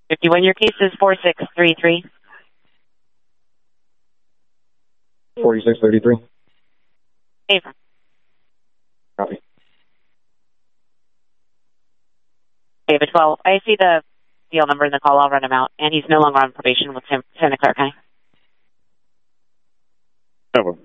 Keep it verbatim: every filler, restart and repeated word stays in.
fifty-one, your case is four six three three. forty-six thirty-three. Ava. Copy. Ava twelve. I see the deal number in the call. I'll run him out. And he's no longer on probation with Santa Clara County. Over.